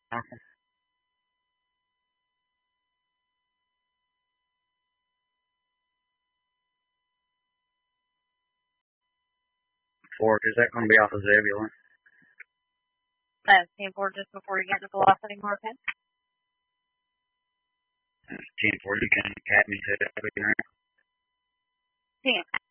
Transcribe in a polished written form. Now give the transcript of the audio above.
Awesome. Fork, is that going to be off of Zebulon? That's 10-4 just before you get to Velocity Market. 10-4, you can cap me to it. 10.